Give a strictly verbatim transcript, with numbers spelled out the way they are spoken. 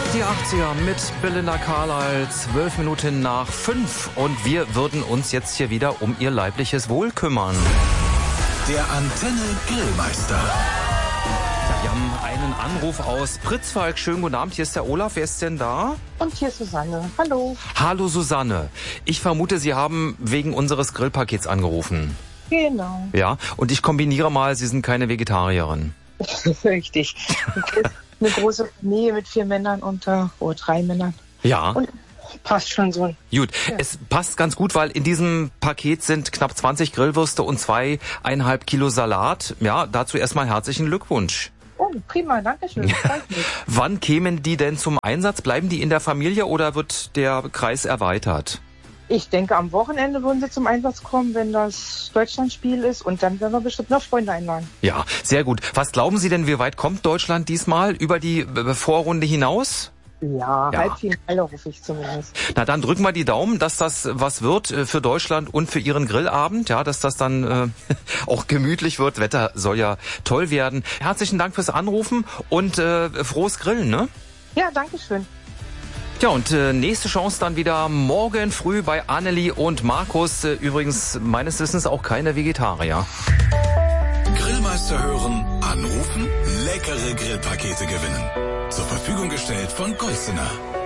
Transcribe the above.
Die achtziger mit Belinda Carlisle, zwölf Minuten nach fünf. Und wir würden uns jetzt hier wieder um ihr leibliches Wohl kümmern. Der Antenne Grillmeister. Wir haben einen Anruf aus Pritzwalk. Schönen guten Abend, hier ist der Olaf. Wer ist denn da? Und hier ist Susanne. Hallo. Hallo Susanne. Ich vermute, Sie haben wegen unseres Grillpakets angerufen. Genau. Ja, und ich kombiniere mal, Sie sind keine Vegetarierin. Richtig. Eine große Familie mit vier Männern und äh, oh, drei Männern. Ja. Und passt schon so. Gut, ja. Es passt ganz gut, weil in diesem Paket sind knapp zwanzig Grillwürste und zweieinhalb Kilo Salat. Ja, dazu erstmal herzlichen Glückwunsch. Oh, prima, danke schön. Freut mich. Wann kämen die denn zum Einsatz? Bleiben die in der Familie oder wird der Kreis erweitert? Ich denke, am Wochenende würden sie zum Einsatz kommen, wenn das Deutschlandspiel ist. Und dann werden wir bestimmt noch Freunde einladen. Ja, sehr gut. Was glauben Sie denn, wie weit kommt Deutschland diesmal über die äh, Vorrunde hinaus? Ja, Ja. Halbfinale hoffe ich zumindest. Na, dann drücken wir die Daumen, dass das was wird äh, für Deutschland und für Ihren Grillabend. Ja, dass das dann äh, auch gemütlich wird. Wetter soll ja toll werden. Herzlichen Dank fürs Anrufen und äh, frohes Grillen, ne? Ja, danke schön. Ja, und äh, nächste Chance dann wieder morgen früh bei Annelie und Markus. Äh, übrigens meines Wissens auch keine Vegetarier. Grillmeister hören, anrufen, leckere Grillpakete gewinnen. Zur Verfügung gestellt von Golsener.